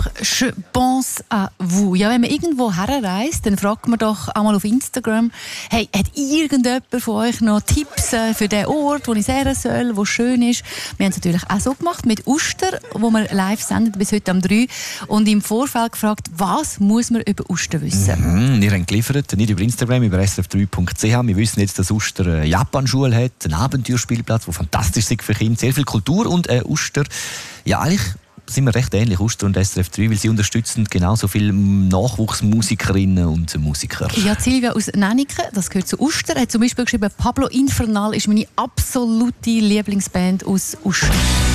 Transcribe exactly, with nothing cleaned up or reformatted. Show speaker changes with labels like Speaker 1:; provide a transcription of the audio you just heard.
Speaker 1: Alors, je pense à vous. Ja, wenn man irgendwo herreist, dann fragt man doch einmal auf Instagram, hey, hat irgendjemand von euch noch Tipps für den Ort, wo ich sein soll, wo schön ist? Wir haben es natürlich auch so gemacht mit Uster, wo wir live senden bis heute um drei und im Vorfeld gefragt, was muss man über Uster wissen?
Speaker 2: Mhm, ihr habt geliefert, nicht über Instagram, über s r f drei punkt c h. Wir wissen jetzt, dass Uster eine Japan-Schule hat, einen Abenteuerspielplatz, der fantastisch ist für Kinder, sehr viel Kultur und äh, Uster. Ja, eigentlich sind wir recht ähnlich, Uster und S R F drei, weil sie unterstützen genauso viele Nachwuchsmusikerinnen und Musiker.
Speaker 1: Ja, Silvia aus Nennike, das gehört zu Uster, hat zum Beispiel geschrieben, Pablo Infernal ist meine absolute Lieblingsband aus Uster.